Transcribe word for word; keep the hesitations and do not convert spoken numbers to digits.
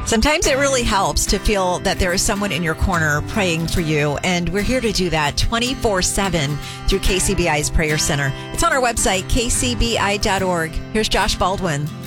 Sometimes it really helps to feel that there is someone in your corner praying for you, and we're here to do that twenty-four seven through K C B I's Prayer Center. It's on our website, k c b i dot org. Here's Josh Baldwin.